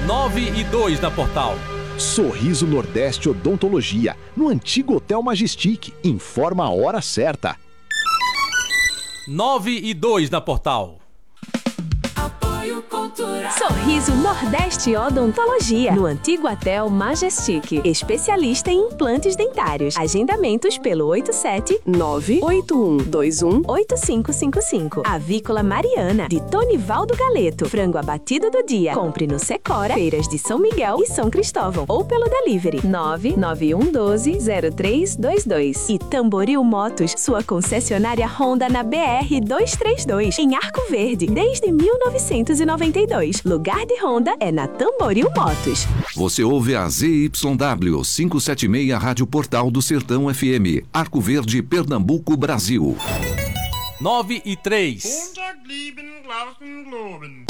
9 e 2 na Portal. Sorriso Nordeste Odontologia, no antigo Hotel Majestic. Informa a hora certa. 9 e 2 na Portal. Apoio Cultural. Sorriso Nordeste Odontologia, no antigo Hotel Majestic. Especialista em implantes dentários. Agendamentos pelo 87981218555. Avícola Mariana, de Tonivaldo Galeto. Frango abatido do dia. Compre no Secora, Feiras de São Miguel e São Cristóvão. Ou pelo delivery 991120322. E Tamboril Motos, sua concessionária Honda na BR 232, em Arco Verde, desde 1992. Lugar de Honda é na Tamboril Motos. Você ouve a ZYW 576 Rádio Portal do Sertão FM, Arco Verde, Pernambuco, Brasil. 9 e 3.